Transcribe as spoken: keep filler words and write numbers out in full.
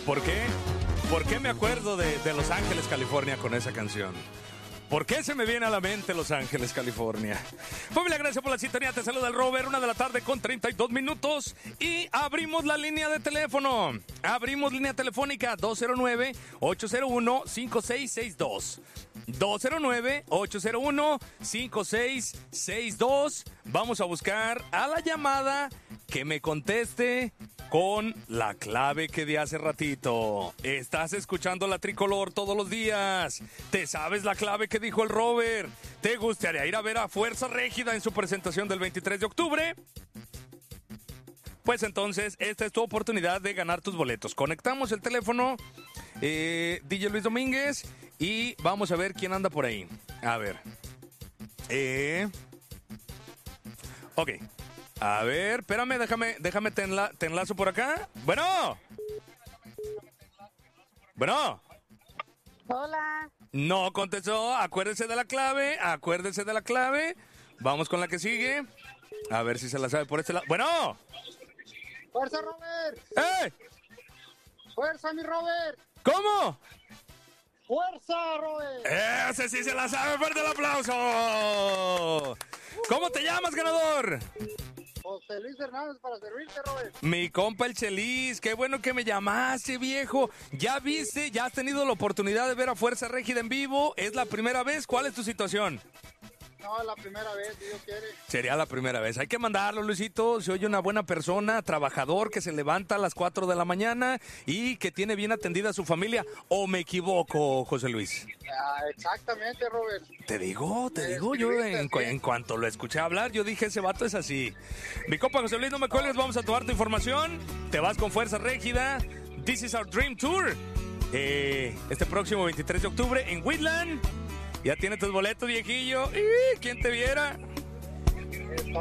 ¿Por qué? ¿Por qué me acuerdo de, de Los Ángeles, California con esa canción? ¿Por qué se me viene a la mente Los Ángeles, California? Familia, gracias por la sintonía. Te saluda el Robert, una de la tarde con treinta y dos minutos. Y abrimos la línea de teléfono. Abrimos línea telefónica dos cero nueve, ocho cero uno, cinco seis seis dos. dos cero nueve, ocho cero uno, cinco seis seis dos. Vamos a buscar a la llamada que me conteste con la clave que di hace ratito. Estás escuchando La Tricolor todos los días. ¿Te sabes la clave que dijo el Robert? ¿Te gustaría ir a ver a Fuerza Régida en su presentación del veintitrés de octubre? Pues entonces, esta es tu oportunidad de ganar tus boletos. Conectamos el teléfono, eh, D J Luis Domínguez, y vamos a ver quién anda por ahí. A ver. Eh... Ok. A ver, espérame, déjame, déjame te, enla, te enlazo por acá. Bueno. Bueno. Hola. No contestó. Acuérdese de la clave. Acuérdese de la clave. Vamos con la que sigue. A ver si se la sabe por este lado. Bueno. ¡Fuerza, Robert! ¡Eh! ¡Fuerza, mi Robert! ¿Cómo? ¡Fuerza, Robert! Ese sí se la sabe. ¡Fuerte el aplauso! ¿Cómo te llamas, ganador? José Luis Hernández, para servirte, Robert. Mi compa el Chelis, qué bueno que me llamaste, viejo. ¿Ya viste? ¿Ya has tenido la oportunidad de ver a Fuerza Régida en vivo? ¿Es la primera vez? ¿Cuál es tu situación? No, la primera vez, si Dios quiere. Sería la primera vez. Hay que mandarlo, Luisito. Se oye una buena persona, trabajador, que se levanta a las cuatro de la mañana y que tiene bien atendida a su familia. ¿O me equivoco, José Luis? Ah, exactamente, Robert. Te digo, te digo, yo en, cu- en cuanto lo escuché hablar, yo dije, ese vato es así. Mi compa José Luis, no me cuelgues, vamos a tomar tu información. Te vas con Fuerza Régida. This is our dream tour. Eh, este próximo veintitrés de octubre en Whitland. Ya tienes tus boletos, viejillo. ¡Y! ¿Quién te viera?